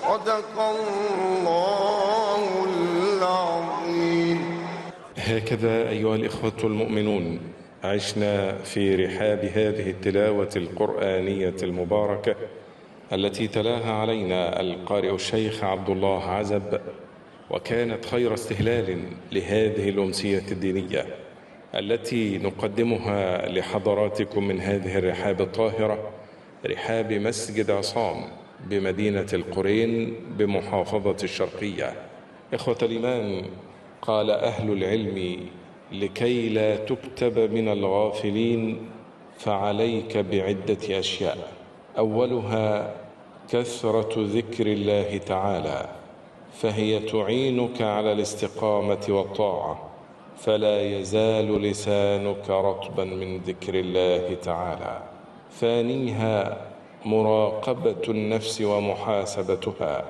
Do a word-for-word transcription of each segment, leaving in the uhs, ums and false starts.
صدق الله العظيم. هكذا أيها الإخوة المؤمنون عشنا في رحاب هذه التلاوة القرآنية المباركة التي تلاها علينا القارئ الشيخ عبد الله عزب، وكانت خير استهلال لهذه الأمسية الدينية التي نقدمها لحضراتكم من هذه الرحاب الطاهرة، رحاب مسجد عصام بمدينة القرين بمحافظة الشرقية. إخوة الإيمان، قال أهل العلم: لكي لا تكتب من الغافلين فعليك بعدة أشياء، أولها كثرة ذكر الله تعالى، فهي تعينك على الاستقامة والطاعة، فلا يزال لسانك رطبا من ذكر الله تعالى. ثانيها مراقبة النفس ومحاسبتها.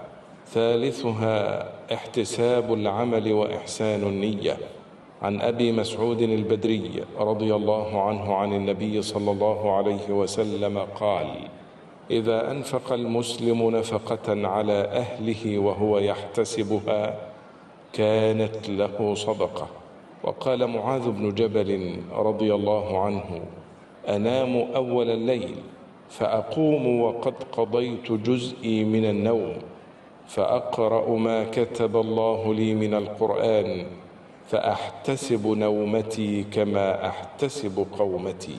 ثالثها احتساب العمل وإحسان النية. عن أبي مسعود البدري رضي الله عنه عن النبي صلى الله عليه وسلم قال: إذا أنفق المسلم نفقة على أهله وهو يحتسبها كانت له صدقة. وقال معاذ بن جبل رضي الله عنه: أنام أول الليل فأقوم وقد قضيت جزئي من النوم، فأقرأ ما كتب الله لي من القرآن، فأحتسب نومتي كما أحتسب قومتي.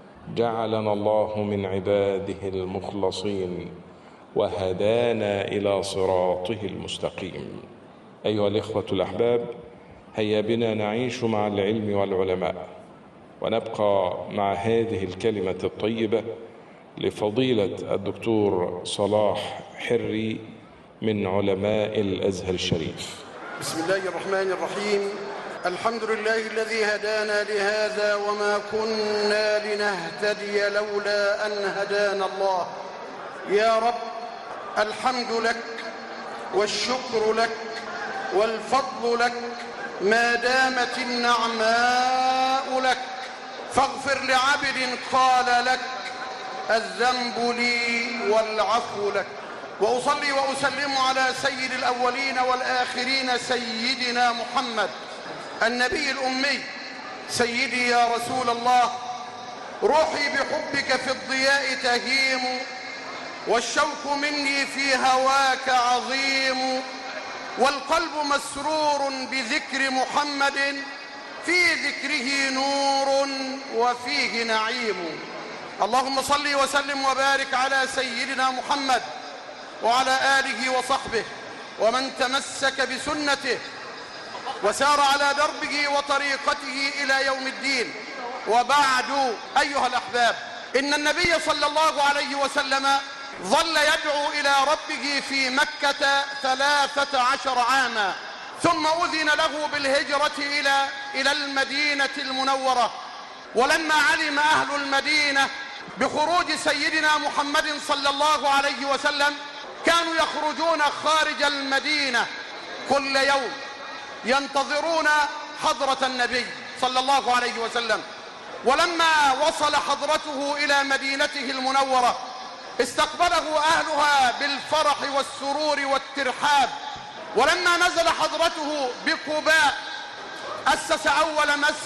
جعلنا الله من عباده المخلصين وهدانا إلى صراطه المستقيم. أيها الإخوة الأحباب، هيا بنا نعيش مع العلم والعلماء، ونبقى مع هذه الكلمة الطيبة لفضيلة الدكتور صلاح حري من علماء الأزهر الشريف. بسم الله الرحمن الرحيم. الحمد لله الذي هدانا لهذا وما كنا لنهتدي لولا أن هدانا الله. يا رب، الحمد لك والشكر لك والفضل لك ما دامت النعماء لك، فاغفر لعبد قال لك الذنب لي والعفو لك. وأصلي وأسلم على سيد الأولين والآخرين سيدنا محمد النبي الأمي. سيدي يا رسول الله، روحي بحبك في الضياء تهيم، والشوق مني في هواك عظيم، والقلب مسرور بذكر محمد، في ذكره نور وفيه نعيم. اللهم صل وسلم وبارك على سيدنا محمد وعلى آله وصحبه ومن تمسك بسنته وسار على دربه وطريقته إلى يوم الدين. وبعد، أيها الأحباب، إن النبي صلى الله عليه وسلم ظل يدعو إلى ربه في مكة ثلاثة عشر عاما، ثم أذن له بالهجرة إلى إلى المدينة المنورة. ولما علم أهل المدينة بخروج سيدنا محمد صلى الله عليه وسلم كانوا يخرجون خارج المدينة كل يوم ينتظرون حضرة النبي صلى الله عليه وسلم. ولما وصل حضرته إلى مدينته المنورة استقبله أهلها بالفرح والسرور والترحاب. ولما نزل حضرته بقباء أسس أول مسجد